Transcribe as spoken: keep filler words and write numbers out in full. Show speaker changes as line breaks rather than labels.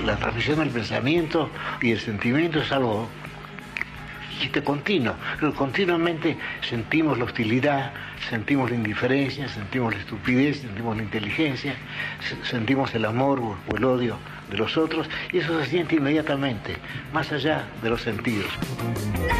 la transmisión del pensamiento y el sentimiento es algo este continuo, pero continuamente sentimos la hostilidad, sentimos la indiferencia, sentimos la estupidez, sentimos la inteligencia, sentimos el amor o el odio de los otros, y eso se siente inmediatamente, más allá de los sentidos.